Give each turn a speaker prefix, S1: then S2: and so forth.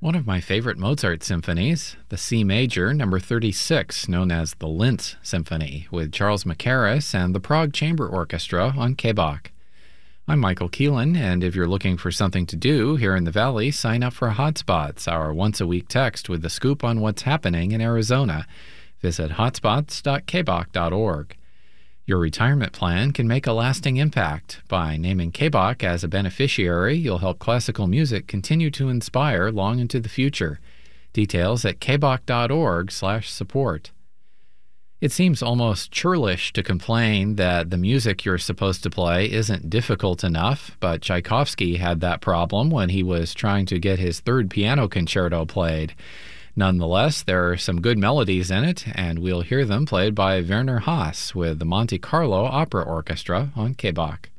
S1: One of my favorite Mozart symphonies, the C Major, number 36, known as the Linz Symphony, with Charles Mackerras and the Prague Chamber Orchestra on K-Bach. I'm Michael Keelan, and if you're looking for something to do here in the Valley, sign up for Hotspots, our once-a-week text with the scoop on what's happening in Arizona. Visit hotspots.kbach.org. Your retirement plan can make a lasting impact. By naming K-Bach as a beneficiary, you'll help classical music continue to inspire long into the future. Details at kbach.org/support. It seems almost churlish to complain that the music you're supposed to play isn't difficult enough, but Tchaikovsky had that problem when he was trying to get his third piano concerto played. Nonetheless, there are some good melodies in it, and we'll hear them played by Werner Haas with the Monte Carlo Opera Orchestra on K-Bach.